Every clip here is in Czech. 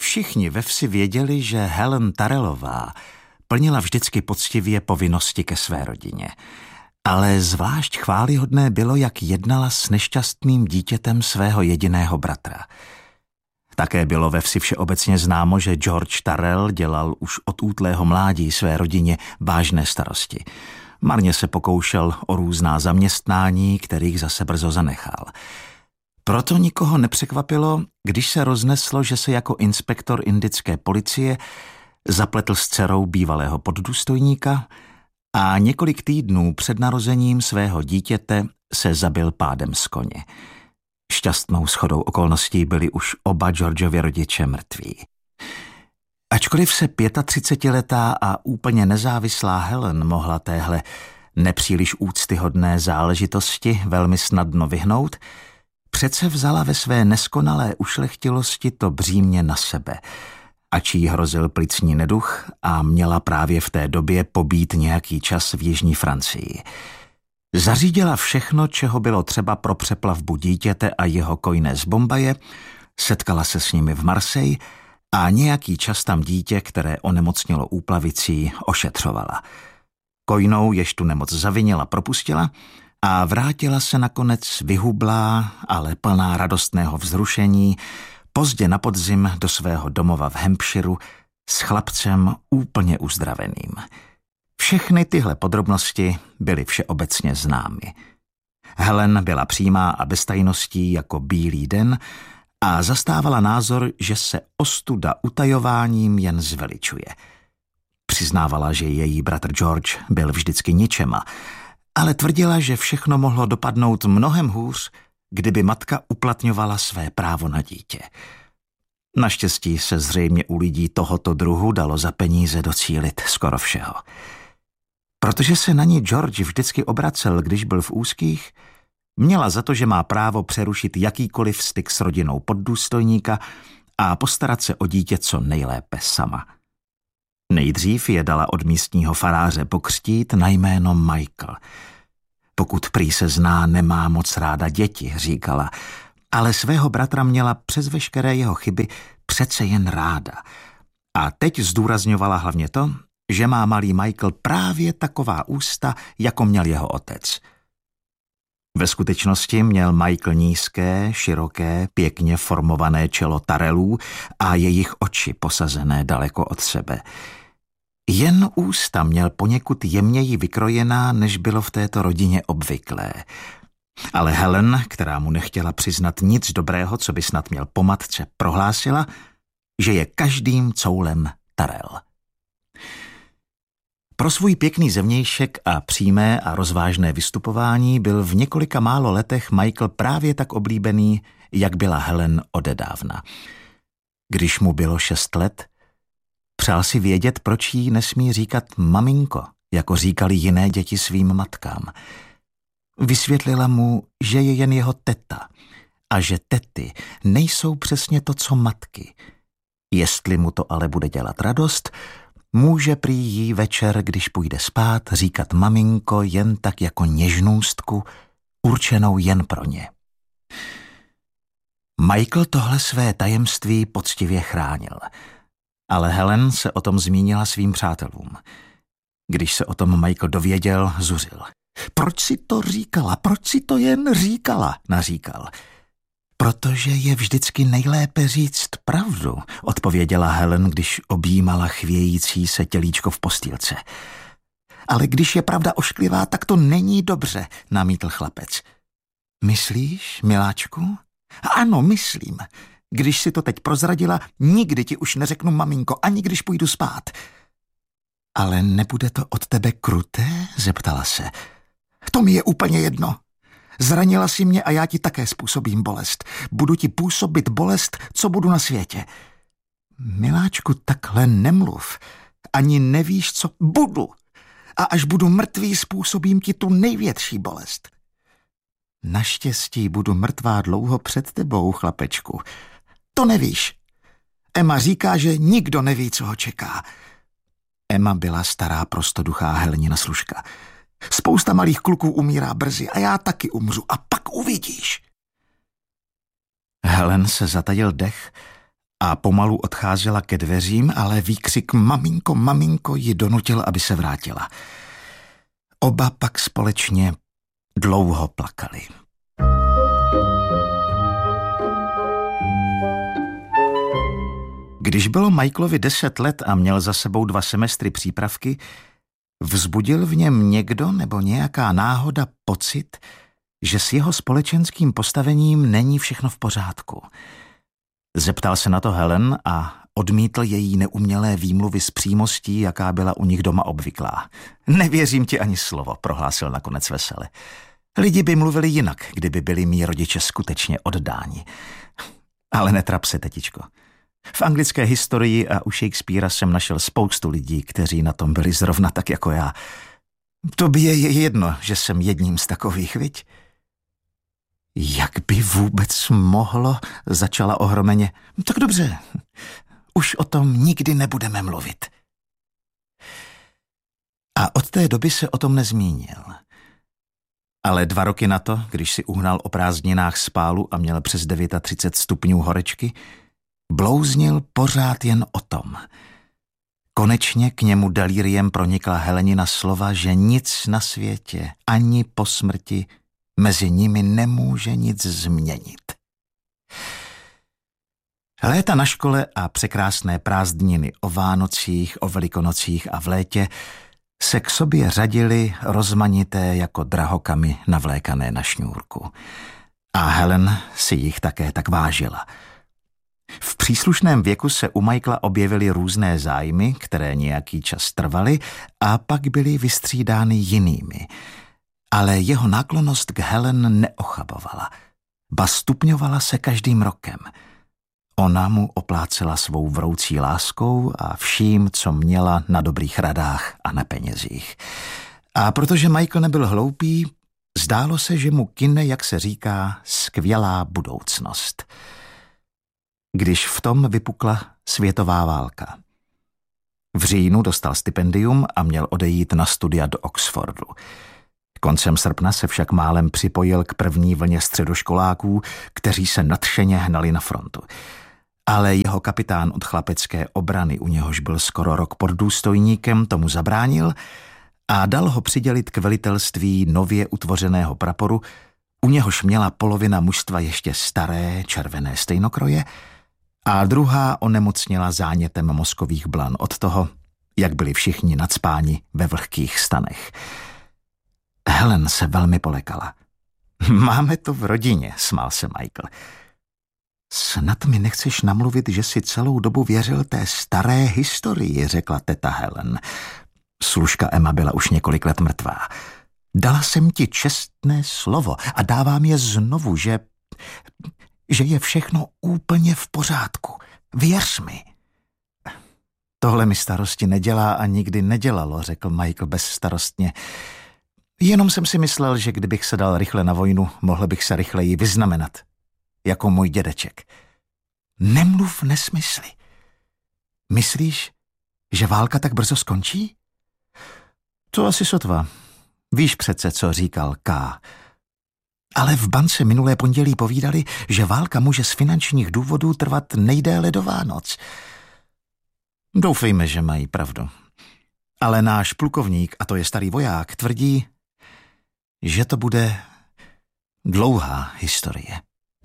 Všichni ve vsi věděli, že Helen Tyrrellová plnila vždycky poctivě povinnosti ke své rodině. Ale zvlášť chvályhodné bylo, jak jednala s nešťastným dítětem svého jediného bratra. Také bylo ve vsi všeobecně známo, že George Tyrrell dělal už od útlého mládí své rodině vážné starosti. Marně se pokoušel o různá zaměstnání, kterých zase brzo zanechal. Proto nikoho nepřekvapilo, když se rozneslo, že se jako inspektor indické policie zapletl s dcerou bývalého poddůstojníka a několik týdnů před narozením svého dítěte se zabil pádem z koně. Šťastnou shodou okolností byli už oba Georgeovi rodiče mrtví. Ačkoliv se 35letá a úplně nezávislá Helen mohla téhle nepříliš úctyhodné záležitosti velmi snadno vyhnout, přece vzala ve své neskonalé ušlechtilosti to břímě na sebe, ač jí hrozil plicní neduch a měla právě v té době pobít nějaký čas v jižní Francii. Zařídila všechno, čeho bylo třeba pro přeplavbu dítěte a jeho kojné z Bombaje, setkala se s nimi v Marseille a nějaký čas tam dítě, které onemocnělo úplavicí, ošetřovala. Kojnou, jež tu nemoc zavinila, propustila a vrátila se nakonec vyhublá, ale plná radostného vzrušení, pozdě na podzim do svého domova v Hampshireu s chlapcem úplně uzdraveným. Všechny tyhle podrobnosti byly všeobecně známy. Helen byla přímá a bez tajností jako bílý den a zastávala názor, že se ostuda utajováním jen zveličuje. Přiznávala, že její bratr George byl vždycky ničema, ale tvrdila, že všechno mohlo dopadnout mnohem hůř, kdyby matka uplatňovala své právo na dítě. Naštěstí se zřejmě u lidí tohoto druhu dalo za peníze docílit skoro všeho. Protože se na ní George vždycky obracel, když byl v úzkých, měla za to, že má právo přerušit jakýkoliv styk s rodinou poddůstojníka a postarat se o dítě co nejlépe sama. Nejdřív je dala od místního faráře pokřtít na jméno Michael. Pokud prý se zná, nemá moc ráda děti, říkala, ale svého bratra měla přes veškeré jeho chyby přece jen ráda. A teď zdůrazňovala hlavně to, že má malý Michael právě taková ústa, jako měl jeho otec. Ve skutečnosti měl Michael nízké, široké, pěkně formované čelo Tyrrellů a jejich oči posazené daleko od sebe. Jen ústa měl poněkud jemněji vykrojená, než bylo v této rodině obvyklé. Ale Helen, která mu nechtěla přiznat nic dobrého, co by snad měl po matce, prohlásila, že je každým coulem Tyrrell. Pro svůj pěkný zevnějšek a přímé a rozvážné vystupování byl v několika málo letech Michael právě tak oblíbený, jak byla Helen odedávna. Když mu bylo 6 let, přál si vědět, proč jí nesmí říkat maminko, jako říkali jiné děti svým matkám. Vysvětlila mu, že je jen jeho teta a že tety nejsou přesně to, co matky. Jestli mu to ale bude dělat radost, může prý jí večer, když půjde spát, říkat maminko jen tak jako něžnůstku, určenou jen pro ně. Michael tohle své tajemství poctivě chránil, ale Helen se o tom zmínila svým přátelům. Když se o tom Michael dověděl, zuřil. Proč si to říkala? Proč si to jen říkala? Naříkal. Protože je vždycky nejlépe říct pravdu, odpověděla Helen, když objímala chvějící se tělíčko v postýlce. Ale když je pravda ošklivá, tak to není dobře, namítl chlapec. Myslíš, miláčku? Ano, myslím. Když si to teď prozradila, nikdy ti už neřeknu maminko, ani když půjdu spát. Ale nebude to od tebe kruté? Zeptala se. To mi je úplně jedno. Zranila si mě a já ti také způsobím bolest. Budu ti působit bolest, co budu na světě. Miláčku, takhle nemluv. Ani nevíš, co budu. A až budu mrtvý, způsobím ti tu největší bolest. Naštěstí budu mrtvá dlouho před tebou, chlapečku. To nevíš. Emma říká, že nikdo neví, co ho čeká. Emma byla stará prostoduchá Helenina služka. Spousta malých kluků umírá brzy a já taky umřu a pak uvidíš. Helen se zatajil dech a pomalu odcházela ke dveřím, ale výkřik maminko, maminko ji donutil, aby se vrátila. Oba pak společně dlouho plakali. Když bylo Michaelovi 10 let a měl za sebou 2 semestry přípravky, vzbudil v něm někdo nebo nějaká náhoda pocit, že s jeho společenským postavením není všechno v pořádku. Zeptal se na to Helen a odmítl její neumělé výmluvy s přímostí, jaká byla u nich doma obvyklá. Nevěřím ti ani slovo, prohlásil nakonec vesele. Lidi by mluvili jinak, kdyby byli mí rodiče skutečně oddáni. Ale netrap se, tetičko. V anglické historii a u Shakespearea jsem našel spoustu lidí, kteří na tom byli zrovna tak jako já. Tobě je jedno, že jsem jedním z takových, viď? Jak by vůbec mohlo, začala ohromeně. Tak dobře, už o tom nikdy nebudeme mluvit. A od té doby se o tom nezmínil. Ale 2 roky na to, když si uhnal o prázdninách spálu a měl přes 39 stupňů horečky, blouznil pořád jen o tom. Konečně k němu delíriem pronikla Helenina slova, že nic na světě, ani po smrti, mezi nimi nemůže nic změnit. Léta na škole a překrásné prázdniny o Vánocích, o Velikonocích a v létě se k sobě řadily rozmanité jako drahokamy navlékané na šňůrku. A Helen si jich také tak vážila. V příslušném věku se u Michaela objevily různé zájmy, které nějaký čas trvaly a pak byly vystřídány jinými. Ale jeho náklonnost k Helen neochabovala, ba stupňovala se každým rokem. Ona mu oplácela svou vroucí láskou a vším, co měla na dobrých radách a na penězích. A protože Michael nebyl hloupý, zdálo se, že mu kyne, jak se říká, skvělá budoucnost. Když v tom vypukla světová válka. V říjnu dostal stipendium a měl odejít na studia do Oxfordu. Koncem srpna se však málem připojil k první vlně středoškoláků, kteří se nadšeně hnali na frontu. Ale jeho kapitán od chlapecké obrany, u něhož byl skoro rok poddůstojníkem, tomu zabránil a dal ho přidělit k velitelství nově utvořeného praporu, u něhož měla polovina mužstva ještě staré červené stejnokroje a druhá onemocněla zánětem mozkových blan od toho, jak byli všichni nacpáni ve vlhkých stanech. Helen se velmi polekala. Máme to v rodině, smál se Michael. Snad mi nechceš namluvit, že si celou dobu věřil té staré historii, řekla teta Helen. Služka Emma byla už několik let mrtvá. Dala jsem ti čestné slovo a dávám je znovu, že je všechno úplně v pořádku. Věř mi. Tohle mi starosti nedělá a nikdy nedělalo, řekl Michael bezstarostně. Jenom jsem si myslel, že kdybych se dal rychle na vojnu, mohl bych se rychleji vyznamenat. Jako můj dědeček. Nemluv nesmysly. Myslíš, že válka tak brzo skončí? To asi sotva. Víš přece, co říkal K. Ale v bance minulé pondělí povídali, že válka může z finančních důvodů trvat nejdéle do Vánoc. Doufejme, že mají pravdu. Ale náš plukovník, a to je starý voják, tvrdí, že to bude dlouhá historie.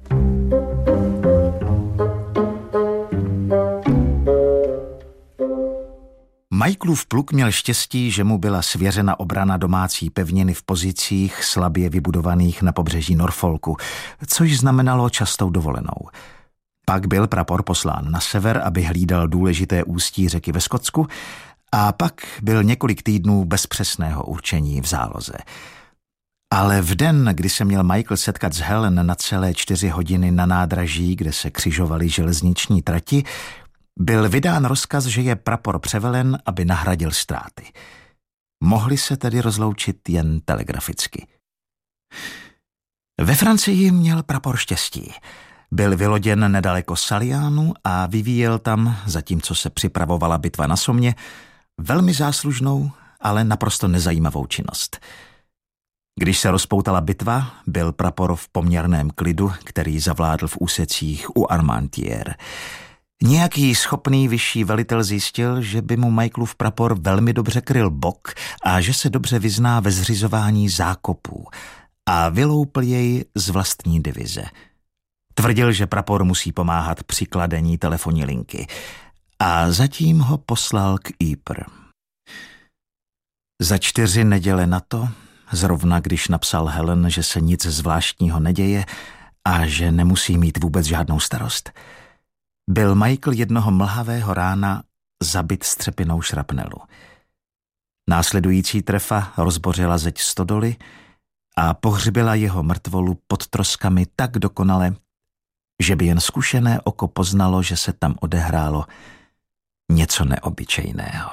Michaelův pluk měl štěstí, že mu byla svěřena obrana domácí pevniny v pozicích slabě vybudovaných na pobřeží Norfolku, což znamenalo častou dovolenou. Pak byl prapor poslán na sever, aby hlídal důležité ústí řeky ve Skotsku, a pak byl několik týdnů bez přesného určení v záloze. Ale v den, kdy se měl Michael setkat s Helen na celé 4 hodiny na nádraží, kde se křižovaly železniční trati, byl vydán rozkaz, že je prapor převelen, aby nahradil ztráty. Mohli se tedy rozloučit jen telegraficky. Ve Francii měl prapor štěstí. Byl vyloděn nedaleko Saliánu a vyvíjel tam, zatímco se připravovala bitva na Somě, velmi záslužnou, ale naprosto nezajímavou činnost. Když se rozpoutala bitva, byl prapor v poměrném klidu, který zavládl v úsecích u Armentières. Nějaký schopný vyšší velitel zjistil, že by mu Michaelův prapor velmi dobře kryl bok a že se dobře vyzná ve zřizování zákopů a vyloupl jej z vlastní divize. Tvrdil, že prapor musí pomáhat při kladení telefonní linky a zatím ho poslal k Ypres. Za 4 neděle na to, zrovna když napsal Helen, že se nic zvláštního neděje a že nemusí mít vůbec žádnou starost, byl Michael jednoho mlhavého rána zabit střepinou šrapnelu. Následující trefa rozbořila zeď stodoly a pohřbila jeho mrtvolu pod troskami tak dokonale, že by jen zkušené oko poznalo, že se tam odehrálo něco neobyčejného.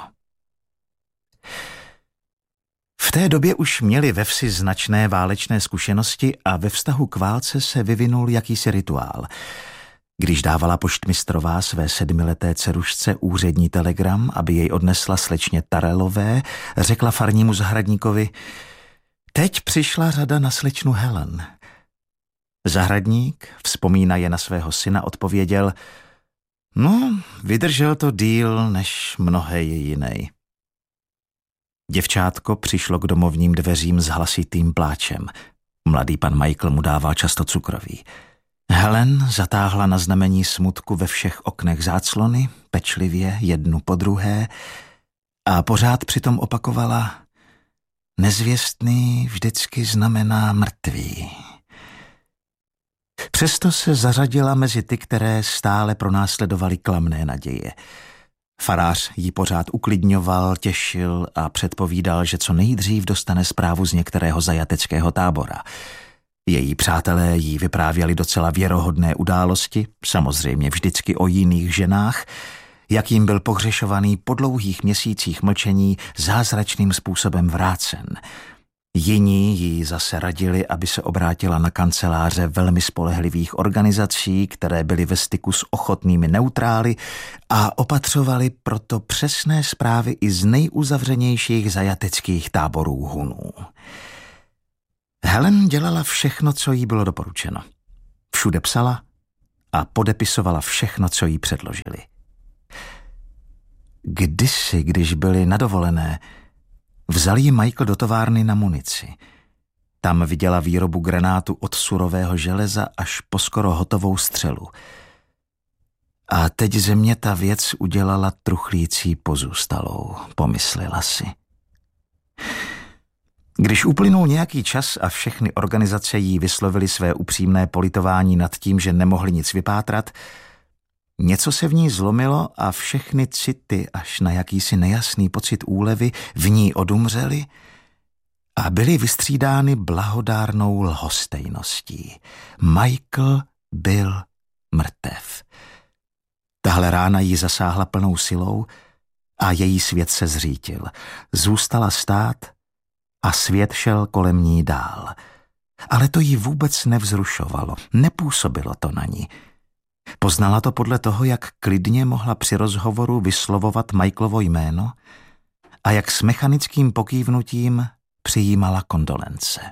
V té době už měli ve vsi značné válečné zkušenosti a ve vztahu k válce se vyvinul jakýsi rituál. Když dávala poštmistrová své 7leté dcerušce úřední telegram, aby jej odnesla slečně Tarelové, řekla farnímu zahradníkovi: teď přišla řada na slečnu Helen. Zahradník, vzpomínaje na svého syna, odpověděl: no, vydržel to díl než mnohé jinej. Děvčátko přišlo k domovním dveřím s hlasitým pláčem. Mladý pan Michael mu dával často cukroví. Helen zatáhla na znamení smutku ve všech oknech záclony, pečlivě, jednu po druhé, a pořád přitom opakovala: nezvěstný vždycky znamená mrtvý. Přesto se zařadila mezi ty, které stále pronásledovaly klamné naděje. Farář ji pořád uklidňoval, těšil a předpovídal, že co nejdřív dostane zprávu z některého zajateckého tábora. Její přátelé jí vyprávěli docela věrohodné události, samozřejmě vždycky o jiných ženách, jak jim byl pohřešovaný po dlouhých měsících mlčení zázračným způsobem vrácen. Jiní jí zase radili, aby se obrátila na kanceláře velmi spolehlivých organizací, které byly ve styku s ochotnými neutrály a opatřovali proto přesné zprávy i z nejuzavřenějších zajateckých táborů Hunů. Helen dělala všechno, co jí bylo doporučeno. Všude psala a podepisovala všechno, co jí předložili. Kdysi, když byli na dovolené, vzal ji Michael do továrny na munici. Tam viděla výrobu granátu od surového železa až po skoro hotovou střelu. A teď ze mě ta věc udělala truchlící pozůstalou, pomyslela si. Když uplynul nějaký čas a všechny organizace jí vyslovily své upřímné politování nad tím, že nemohli nic vypátrat, něco se v ní zlomilo a všechny city až na jakýsi nejasný pocit úlevy v ní odumřely a byly vystřídány blahodárnou lhostejností. Michael byl mrtev. Tahle rána ji zasáhla plnou silou a její svět se zřítil. Zůstala stát a svět šel kolem ní dál. Ale to jí vůbec nevzrušovalo, nepůsobilo to na ní. Poznala to podle toho, jak klidně mohla při rozhovoru vyslovovat Michaelovo jméno a jak s mechanickým pokývnutím přijímala kondolence.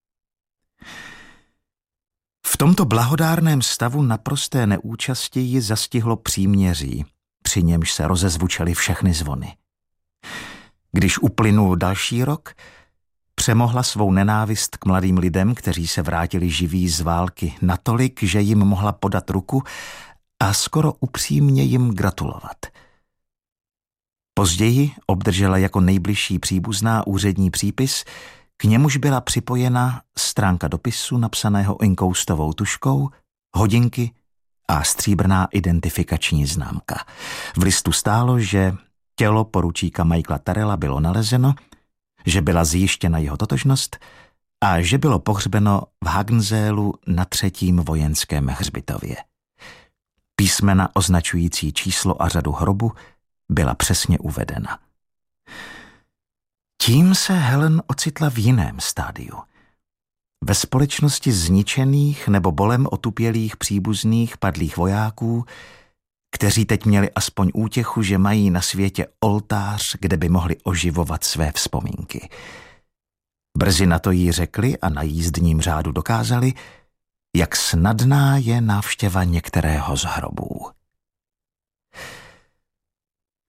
V tomto blahodárném stavu naprosté neúčasti ji zastihlo příměří, při němž se rozezvučely všechny zvony. Když uplynul další rok, přemohla svou nenávist k mladým lidem, kteří se vrátili živí z války, natolik, že jim mohla podat ruku a skoro upřímně jim gratulovat. Později obdržela jako nejbližší příbuzná úřední přípis, k němuž byla připojena stránka dopisu napsaného inkoustovou tužkou, hodinky a stříbrná identifikační známka. V listu stálo, že tělo poručíka Michaela Tarella bylo nalezeno, že byla zjištěna jeho totožnost a že bylo pohřbeno v Hagenzélu na 3. vojenském hřbitově. Písmena označující číslo a řadu hrobu byla přesně uvedena. Tím se Helen ocitla v jiném stádiu. Ve společnosti zničených nebo bolem otupělých příbuzných padlých vojáků, kteří teď měli aspoň útěchu, že mají na světě oltář, kde by mohli oživovat své vzpomínky. Brzy na to jí řekli a na jízdním řádu dokázali, jak snadná je návštěva některého z hrobů.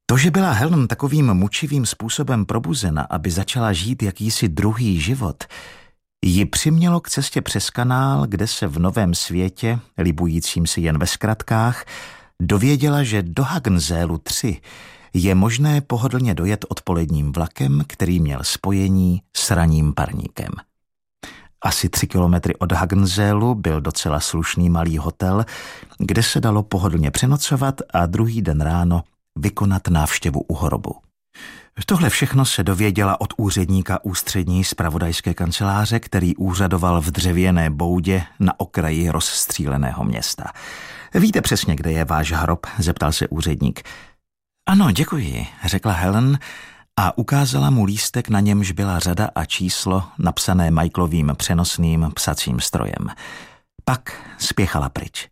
To, že byla Helen takovým mučivým způsobem probuzena, aby začala žít jakýsi druhý život, ji přimělo k cestě přes kanál, kde se v novém světě, libujícím si jen ve zkratkách, dověděla, že do Hagensélu 3 je možné pohodlně dojet odpoledním vlakem, který měl spojení s ranním parníkem. Asi 3 kilometry od Hagensélu byl docela slušný malý hotel, kde se dalo pohodlně přenocovat a druhý den ráno vykonat návštěvu u hrobu. Tohle všechno se dověděla od úředníka ústřední zpravodajské kanceláře, který úřadoval v dřevěné boudě na okraji rozstříleného města. Víte přesně, kde je váš hrob? Zeptal se úředník. Ano, děkuji, řekla Helen a ukázala mu lístek, na němž byla řada a číslo napsané Michaelovým přenosným psacím strojem. Pak spěchala pryč.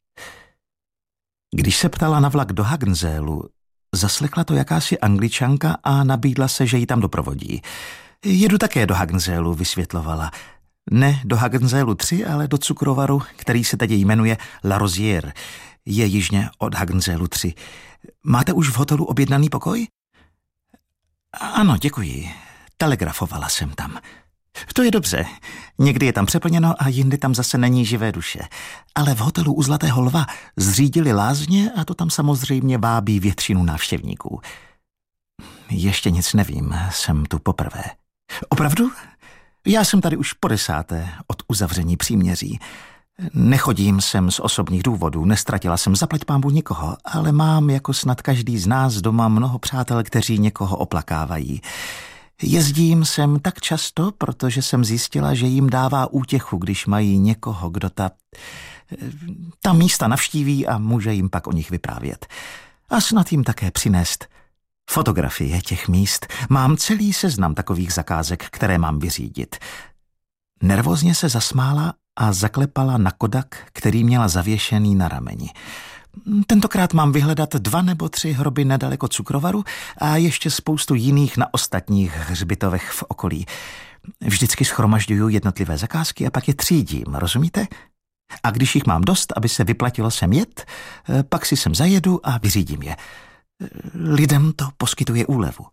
Když se ptala na vlak do Hagensélu, zaslechla to jakási Angličanka a nabídla se, že ji tam doprovodí. Jedu také do Hagensélu, vysvětlovala. Ne do Hagensélu 3, ale do cukrovaru, který se teď jmenuje La Rosière. Je jižně od Hagensélu 3. Máte už v hotelu objednaný pokoj? Ano, děkuji. Telegrafovala jsem tam. To je dobře. Někdy je tam přeplněno a jindy tam zase není živé duše. Ale v hotelu u Zlatého lva zřídili lázně a to tam samozřejmě vábí většinu návštěvníků. Ještě nic nevím, jsem tu poprvé. Opravdu? Já jsem tady už po 10. od uzavření příměří. Nechodím sem z osobních důvodů, nestratila jsem zaplať pánbůh nikoho, ale mám jako snad každý z nás doma mnoho přátel, kteří někoho oplakávají. Jezdím sem tak často, protože jsem zjistila, že jim dává útěchu, když mají někoho, kdo ta místa navštíví a může jim pak o nich vyprávět. A snad jim také přinést fotografie těch míst. Mám celý seznam takových zakázek, které mám vyřídit. Nervózně se zasmála a zaklepala na Kodak, který měla zavěšený na rameni. Tentokrát mám vyhledat 2 nebo 3 hroby nedaleko cukrovaru a ještě spoustu jiných na ostatních hřbitovech v okolí. Vždycky shromažďuju jednotlivé zakázky a pak je třídím, rozumíte? A když jich mám dost, aby se vyplatilo sem jet, pak si sem zajedu a vyřídím je. Lidem to poskytuje úlevu.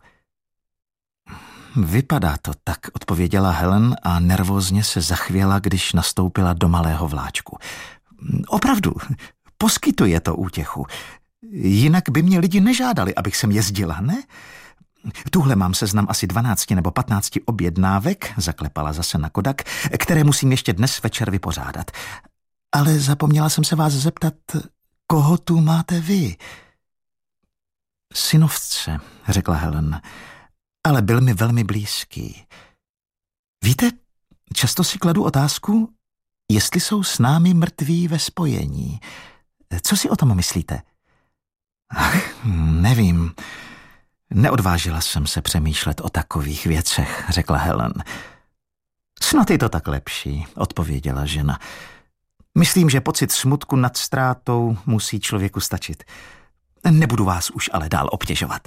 Vypadá to tak, odpověděla Helen a nervózně se zachvěla, když nastoupila do malého vláčku. Opravdu, poskytuje to útěchu. Jinak by mě lidi nežádali, abych sem jezdila, ne? Tuhle mám seznam asi 12 nebo 15 objednávek, zaklepala zase na Kodak, které musím ještě dnes večer vypořádat. Ale zapomněla jsem se vás zeptat, koho tu máte vy? Synovce, řekla Helen, ale byl mi velmi blízký. Víte, často si kladu otázku, jestli jsou s námi mrtví ve spojení. Co si o tom myslíte? Ach, nevím. Neodvážila jsem se přemýšlet o takových věcech, řekla Helen. Snad je to tak lepší, odpověděla žena. Myslím, že pocit smutku nad ztrátou musí člověku stačit. Nebudu vás už ale dál obtěžovat.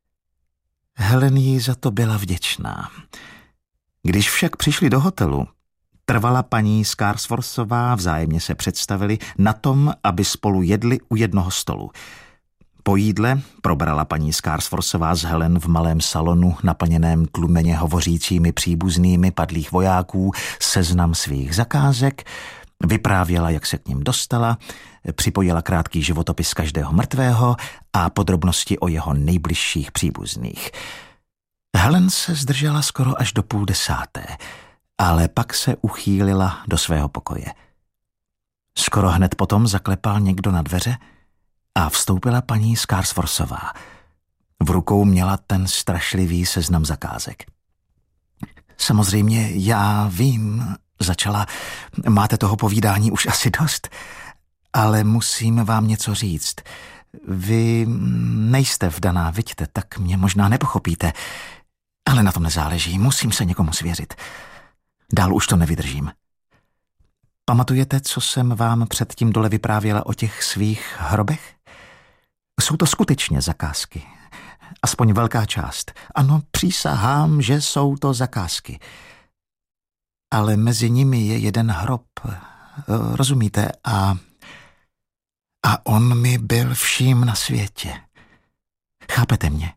Helen jí za to byla vděčná. Když však přišli do hotelu, trvala paní Scarsworthová, vzájemně se představili, na tom, aby spolu jedli u jednoho stolu. Po jídle probrala paní Scarsworthová s Helen v malém salonu naplněném tlumeně hovořícími příbuznými padlých vojáků seznam svých zakázek, vyprávěla, jak se k ním dostala, připojila krátký životopis každého mrtvého a podrobnosti o jeho nejbližších příbuzných. Helen se zdržela skoro až do 9:30, ale pak se uchýlila do svého pokoje. Skoro hned potom zaklepal někdo na dveře a vstoupila paní Scarsworthová. V rukou měla ten strašlivý seznam zakázek. Samozřejmě já vím, začala, máte toho povídání už asi dost, ale musím vám něco říct. Vy nejste vdaná, vidíte, tak mě možná nepochopíte, ale na tom nezáleží, musím se někomu svěřit. Dál už to nevydržím. Pamatujete, co jsem vám předtím dole vyprávěla o těch svých hrobech? Jsou to skutečně zakázky. Aspoň velká část. Ano, přísahám, že jsou to zakázky. Ale mezi nimi je jeden hrob. Rozumíte? A on mi byl vším na světě. Chápete mě?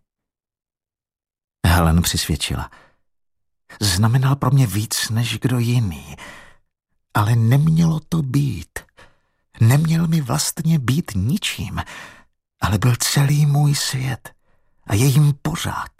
Helen přisvědčila. Znamenal pro mě víc než kdo jiný, ale nemělo to být. Neměl mi vlastně být ničím, ale byl celý můj svět a je jim pořád.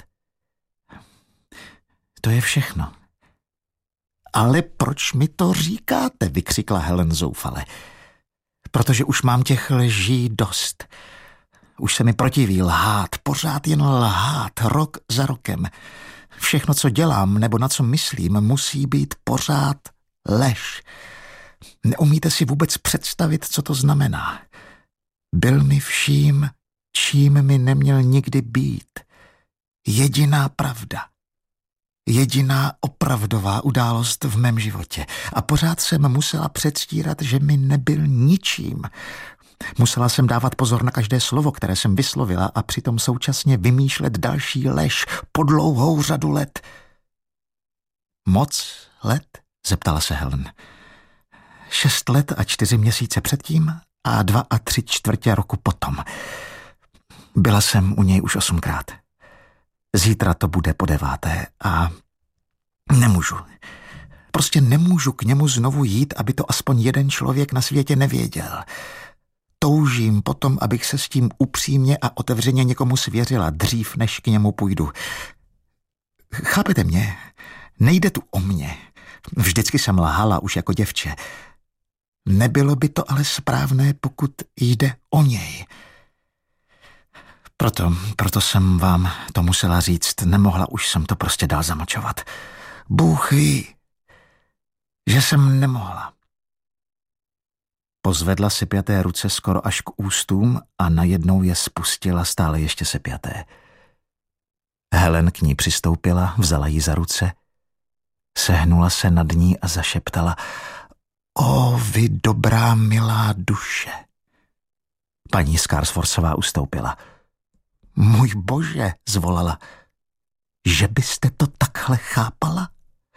To je všechno. Ale proč mi to říkáte, vykřikla Helen zoufale. Protože už mám těch lží dost. Už se mi protiví lhát, pořád jen lhát, rok za rokem. Všechno, co dělám nebo na co myslím, musí být pořád lež. Neumíte si vůbec představit, co to znamená. Byl mi vším, čím mi neměl nikdy být. Jediná pravda. Jediná opravdová událost v mém životě. A pořád jsem musela předstírat, že mi nebyl ničím. Musela jsem dávat pozor na každé slovo, které jsem vyslovila a přitom současně vymýšlet další lež po dlouhou řadu let. Moc let? Zeptala se Helen. 6 let a 4 měsíce předtím a 2 3/4 roku potom. Byla jsem u něj už 8krát. Zítra to bude po 9. a nemůžu. Prostě nemůžu k němu znovu jít, aby to aspoň jeden člověk na světě nevěděl. Toužím potom, abych se s tím upřímně a otevřeně někomu svěřila, dřív než k němu půjdu. Chápete mě? Nejde tu o mě. Vždycky jsem lhala už jako děvče. Nebylo by to ale správné, pokud jde o něj. Proto jsem vám to musela říct. Nemohla už jsem to prostě dál zamlčovat. Bůh ví, že jsem nemohla. Pozvedla sepjaté ruce skoro až k ústům a najednou je spustila stále ještě sepjaté. Helen k ní přistoupila, vzala ji za ruce, sehnula se nad ní a zašeptala: O, vy dobrá, milá duše. Paní Scarsforthová ustoupila. Můj bože, zvolala, že byste to takhle chápala?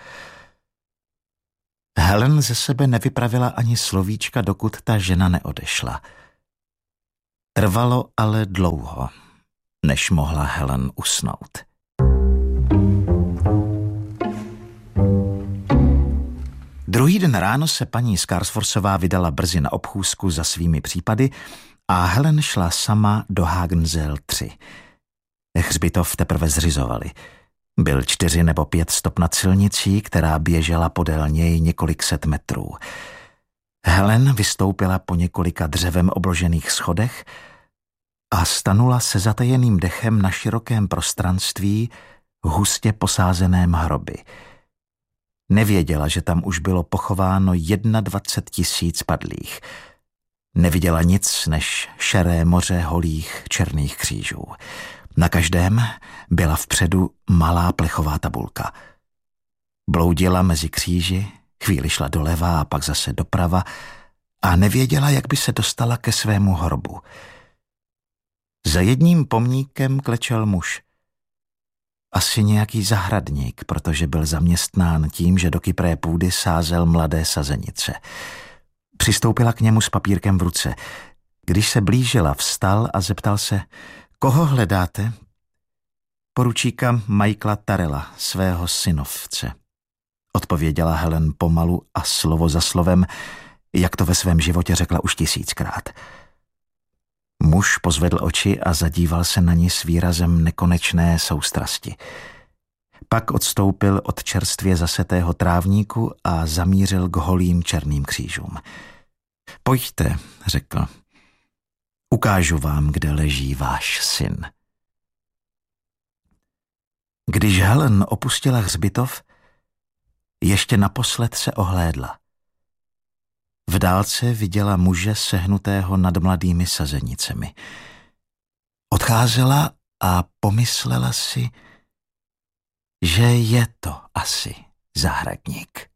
Helen ze sebe nevypravila ani slovíčka, dokud ta žena neodešla. Trvalo ale dlouho, než mohla Helen usnout. Druhý den ráno se paní Scarsforthová vydala brzy na obchůzku za svými případy a Helen šla sama do Hagensel 3. Hřbitov teprve zřizovali. Byl 4 nebo 5 stop nad silnicí, která běžela podél něj několik set metrů. Helen vystoupila po několika dřevem obložených schodech a stanula se zatajeným dechem na širokém prostranství, hustě posázeném hroby. Nevěděla, že tam už bylo pochováno 21 000 padlých. Neviděla nic než šeré moře holých černých křížů. Na každém byla vpředu malá plechová tabulka. Bloudila mezi kříži, chvíli šla doleva a pak zase doprava a nevěděla, jak by se dostala ke svému hrobu. Za jedním pomníkem klečel muž. Asi nějaký zahradník, protože byl zaměstnán tím, že do kypré půdy sázel mladé sazenice. Přistoupila k němu s papírkem v ruce. Když se blížila, vstal a zeptal se: Koho hledáte? Poručíka Michaela Tyrrella, svého synovce. Odpověděla Helen pomalu a slovo za slovem, jak to ve svém životě řekla už 1000krát. Muž pozvedl oči a zadíval se na ní s výrazem nekonečné soustrasti. Pak odstoupil od čerstvě zasetého trávníku a zamířil k holým černým křížům. Pojďte, řekl. Ukážu vám, kde leží váš syn. Když Helen opustila hřbitov, ještě naposled se ohlédla. V dálce viděla muže sehnutého nad mladými sazenicemi. Odcházela a pomyslela si, že je to asi zahradník.